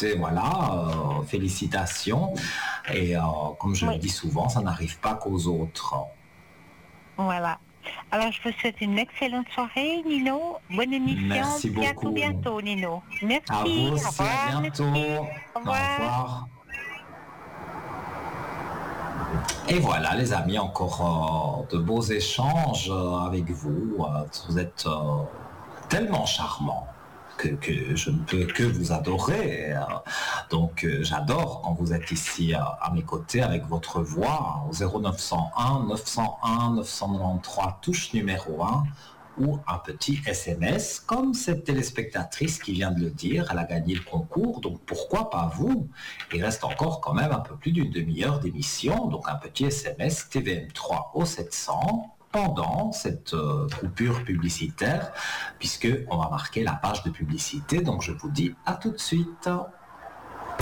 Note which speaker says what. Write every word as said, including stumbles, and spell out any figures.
Speaker 1: écoutez, voilà, euh, félicitations. Et euh, comme je
Speaker 2: Oui.
Speaker 1: le dis souvent, ça n'arrive pas qu'aux autres.
Speaker 2: Voilà. Alors, je vous souhaite une excellente soirée, Nino. Bonne émission.
Speaker 1: Merci
Speaker 2: Puis à tout
Speaker 1: beaucoup.
Speaker 2: bientôt, Nino.
Speaker 1: À vous
Speaker 2: Merci. Au
Speaker 1: aussi, à
Speaker 2: revoir.
Speaker 1: bientôt.
Speaker 2: Merci. Au
Speaker 1: Au
Speaker 2: revoir.
Speaker 1: revoir. Et voilà, les amis, encore euh, de beaux échanges euh, avec vous. Euh, vous êtes euh, tellement charmants que, que je ne peux que vous adorer. Euh, donc, euh, j'adore quand vous êtes ici euh, à mes côtés avec votre voix au zéro neuf cent un neuf cent un neuf cent quatre-vingt-treize, touche numéro un, ou un petit S M S, comme cette téléspectatrice qui vient de le dire, elle a gagné le concours, donc pourquoi pas vous? Il reste encore quand même un peu plus d'une demi-heure d'émission, donc un petit S M S T V M trois au sept cents pendant cette euh, coupure publicitaire, puisque on va marquer la page de publicité, donc je vous dis à tout de suite.